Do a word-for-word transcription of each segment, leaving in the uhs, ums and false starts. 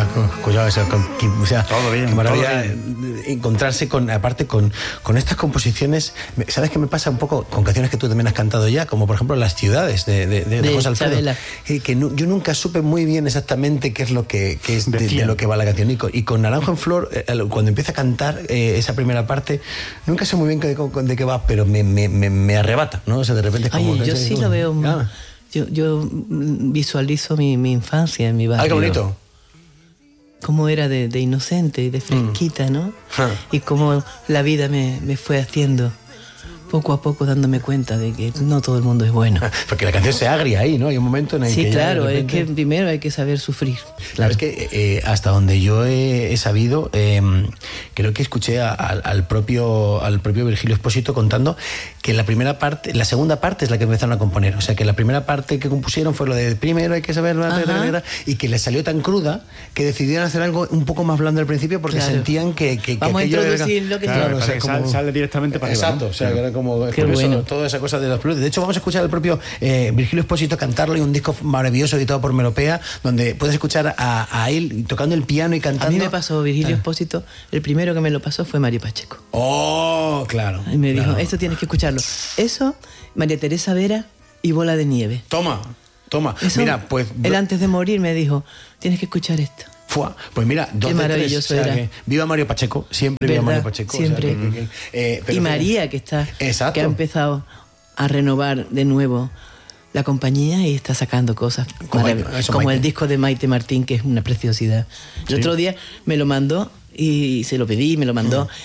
Cuidado, o sea, con, o sea todo bien, qué maravilla todo bien. encontrarse con, aparte con, con estas composiciones. ¿Sabes qué me pasa un poco con canciones que tú también has cantado ya? Como por ejemplo Las ciudades de, de, de, de José Alfredo. Eh, que no, yo nunca supe muy bien exactamente qué es lo que, que es de, de lo que va la canción. Y con, y con Naranjo en Flor, eh, cuando empieza a cantar eh, esa primera parte, nunca sé muy bien de, de qué va, pero me, me, me, me arrebata, ¿no? O sea, de repente es como... Ay, yo sí como, lo veo... Ah. Yo, yo visualizo mi, mi infancia en mi barrio. ¡Ay, qué bonito! Cómo era de, de inocente y de fresquita, mm. ¿no? Ah. Y cómo la vida me, me fue haciendo, poco a poco dándome cuenta de que no todo el mundo es bueno. Porque la canción se agria ahí, ¿no? Hay un momento en el sí, que... Sí, claro, repente... es que primero hay que saber sufrir. Claro, es que eh, hasta donde yo he, he sabido, eh, creo que escuché a, a, al, propio, al propio Virgilio Espósito contando que la primera parte, la segunda parte es la que empezaron a componer. O sea, que la primera parte que compusieron fue lo de primero hay que saber, y que les salió tan cruda que decidieron hacer algo un poco más blando al principio porque claro. sentían que, que, que Vamos aquello a introducir era... lo que claro, claro, o sea, como... sale, sale directamente para Exacto, arriba, ¿no? o sea, que era como... Qué por bueno. eso, toda esa cosa de los plus. De hecho, vamos a escuchar al propio eh, Virgilio Espósito cantarlo y un disco maravilloso editado por Melopea, donde puedes escuchar a, a él tocando el piano y cantando. A mí me pasó Virgilio ah. Espósito, el primero que me lo pasó fue Mario Pacheco. Oh, claro. Y me claro. dijo, esto tienes que escucharlo. Eso, María Teresa Vera y Bola de Nieve. Toma, toma. Eso, mira, pues... Él antes de morir me dijo, tienes que escuchar esto. Fua. Pues mira, dos Qué de maravilloso tres, o sea, era. Que viva Mario Pacheco, siempre ¿verdad? Viva Mario Pacheco. Siempre. O sea, que, que, eh, pero y María, que está, Exacto. que ha empezado a renovar de nuevo la compañía y está sacando cosas como, eso, como el disco de Maite Martín, que es una preciosidad. El sí. otro día me lo mandó y se lo pedí, me lo mandó mm.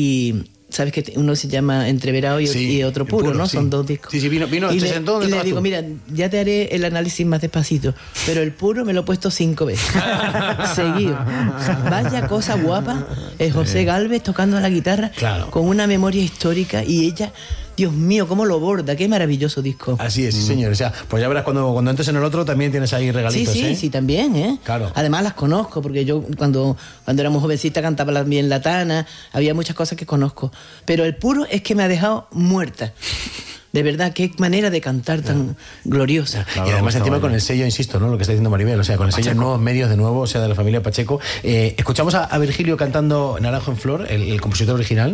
y sabes que uno se llama Entreverado y, sí, y otro puro, puro ¿no? Sí. Son dos discos. Sí, sí, vino, vino y se le, sentó, y le digo, tú? mira, ya te haré el análisis más despacito, pero el puro me lo he puesto cinco veces. Seguido. Vaya cosa guapa, es José Gálvez tocando la guitarra claro. con una memoria histórica y ella... Dios mío, cómo lo borda, qué maravilloso disco. Así es, sí, señor. O sea, pues ya verás cuando, cuando entres en el otro también tienes ahí regalitos. Sí, sí, ¿eh? sí, también, ¿eh? Claro. Además las conozco, porque yo cuando, cuando éramos jovencitas cantaba también La Tana, había muchas cosas que conozco. Pero el puro es que me ha dejado muerta. De verdad, qué manera de cantar tan yeah. gloriosa. Claro, y además encima con el sello, insisto, ¿no? Lo que está diciendo Maribel, o sea, con el sello Nuevos Medios de nuevo, o sea, de la familia Pacheco. Eh, escuchamos a, a Virgilio cantando Naranjo en Flor, el, el compositor original.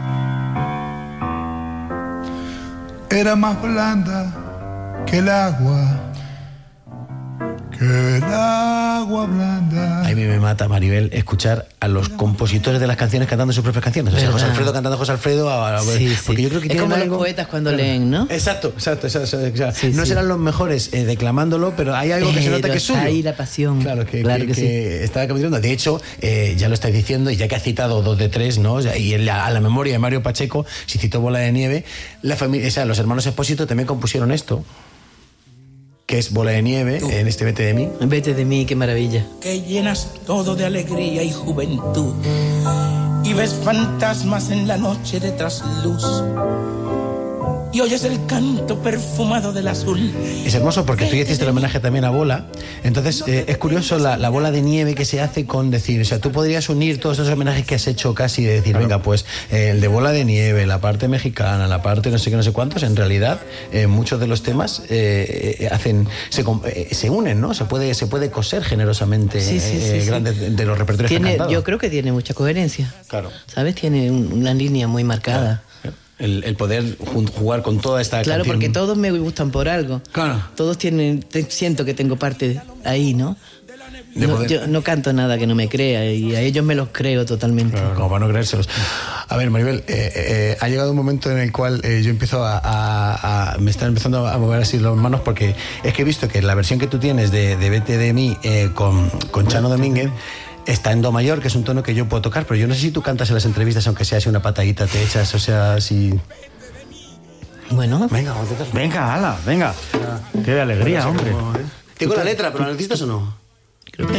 Era más blanda que el agua, que el agua blanda. A mí me mata, Maribel, escuchar a los compositores de las canciones cantando sus propias canciones. O sea, José Alfredo cantando a José Alfredo. A, a, sí, porque sí. yo creo que es como algo... los poetas cuando claro. leen, ¿no? Exacto, exacto. exacto, exacto. Sí, no sí. serán los mejores eh, declamándolo, pero hay algo pero que se nota que es suyo. ahí la pasión. Claro, que, claro que, que, que sí. está capitulando. De hecho, eh, ya lo estáis diciendo, y ya que ha citado dos de tres, ¿no? O sea, y la, a la memoria de Mario Pacheco, si citó Bola de Nieve, la familia, o sea, los hermanos Espósito también compusieron esto, que es Bola de Nieve, Tú. en este Vete de mí. Vete de mí, qué maravilla. Que llenas todo de alegría y juventud y ves fantasmas en la noche de trasluz y oyes el canto perfumado del azul. Es hermoso porque tú ya hiciste el homenaje también a Bola. Entonces eh, es curioso la, la bola de nieve que se hace con decir, o sea, tú podrías unir todos esos homenajes que has hecho casi de decir, claro. venga, pues eh, el de Bola de Nieve, la parte mexicana, la parte no sé qué, no sé cuántos, en realidad eh, muchos de los temas eh, eh, hacen se, eh, se unen, ¿no? Se puede, se puede coser generosamente sí, sí, eh, sí, grandes sí. de, de los repertorios tiene, que han cantado. Yo creo que tiene mucha coherencia. Claro. ¿Sabes? Tiene un, una línea muy marcada. Claro. El, el poder jugar con toda esta claro, canción. porque todos me gustan por algo. Claro. Todos tienen, te, siento que tengo parte ahí, ¿no? No, yo no canto nada que no me crea y a ellos me los creo totalmente. Claro, como para no creérselos. A ver, Maribel, eh, eh, ha llegado un momento en el cual eh, yo empiezo a, a, a... me están empezando a mover así las manos porque es que he visto que la versión que tú tienes de, de Vete de mí eh, con, con Chano Domínguez está en do mayor, que es un tono que yo puedo tocar, pero yo no sé si tú cantas en las entrevistas, aunque sea así una patadita, te echas, o sea, si... Bueno. Venga, vamos a intentar. Venga, ala, venga. Qué alegría, hombre. Tengo la letra, pero ¿la necesitas o no? Creo que